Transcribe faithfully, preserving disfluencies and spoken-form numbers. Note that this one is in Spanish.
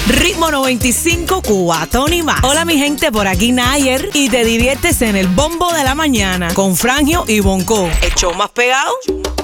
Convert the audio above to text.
Ritmo noventa y cinco, Cubatón y más. Hola mi gente, por aquí Nayer y te diviertes en el bombo de la mañana con Frangio y Bonco. El show más pegado